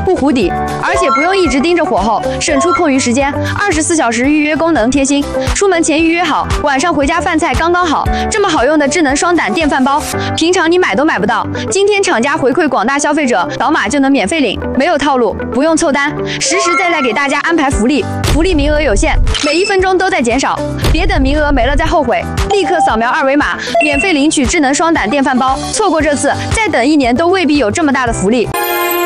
不糊底，而且不用一直盯着火候，省出空余时间。24小时预约功能贴心，出门前预约好，晚上回家饭菜刚刚好。这么好用的智能双胆电饭煲，平常你买都买不到。今天厂家回馈广大消费者，扫码就能免费领，没有套路，不用凑单，实实在在给大家安排福利。福利名额有限，每1分钟都在减少，别等名额没了再后悔，立刻扫描2维码，免费领取智能双胆电饭煲。错过这次，再等1年都未必有这么大的福利。